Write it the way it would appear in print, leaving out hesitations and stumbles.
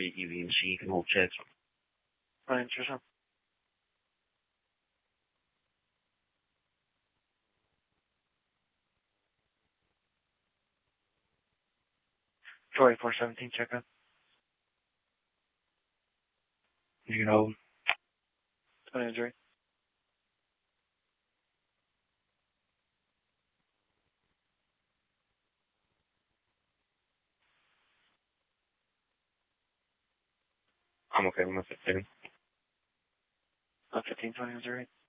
语音是一个 object。 欢迎之上。Joy 417 check up. You know, 20 Joy. I'm okay with my 15. 15 20 Joy.